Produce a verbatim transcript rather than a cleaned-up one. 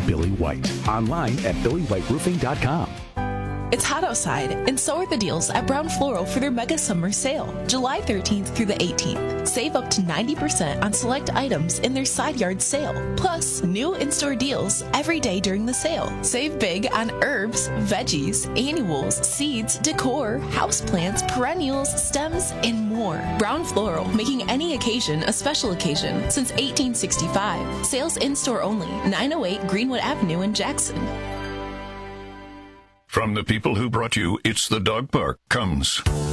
Billy White. Online at billy white roofing dot com. It's hot outside, and so are the deals at Brown Floral for their mega summer sale, July thirteenth through the eighteenth. Save up to ninety percent on select items in their side yard sale. Plus, new in-store deals every day during the sale. Save big on herbs, veggies, annuals, seeds, decor, houseplants, perennials, stems, and more. Brown Floral, making any occasion a special occasion since eighteen sixty-five. Sales in-store only, nine oh eight Greenwood Avenue in Jackson. From the people who brought you It's the Dog Park comes